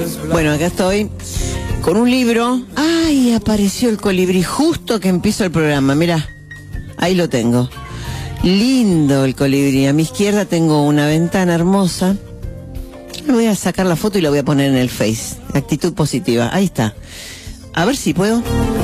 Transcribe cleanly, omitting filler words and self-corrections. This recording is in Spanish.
Bueno, acá estoy con un libro. ¡Ay! Apareció el colibrí justo que empiezo el programa. Mirá, ahí lo tengo. Lindo el colibrí. A mi izquierda tengo una ventana hermosa. Me voy a sacar la foto y la voy a poner en el Face. Actitud positiva. Ahí está. A ver si puedo.